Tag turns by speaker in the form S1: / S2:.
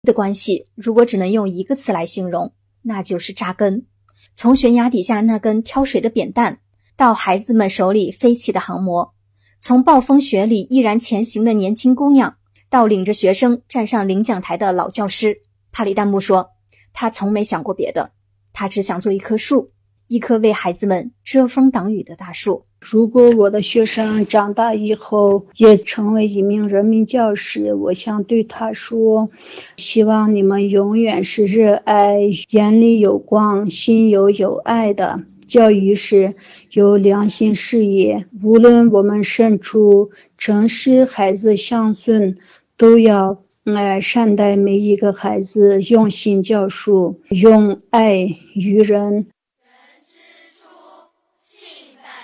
S1: 的关系如果只能用一个词来形容，那就是扎根。从悬崖底下那根挑水的扁担，到孩子们手里飞起的航模，从暴风雪里毅然前行的年轻姑娘，到领着学生站上领奖台的老教师，帕里弹幕说，他从没想过别的，他只想做一棵树，一棵为孩子们遮风挡雨的大树。
S2: 如果我的学生长大以后也成为一名人民教师，我想对他说，希望你们永远是热爱、眼里有光、心有爱的。教育是有良心事业，无论我们身处城市孩子乡村，都要善待每一个孩子，用心教书，用爱育人。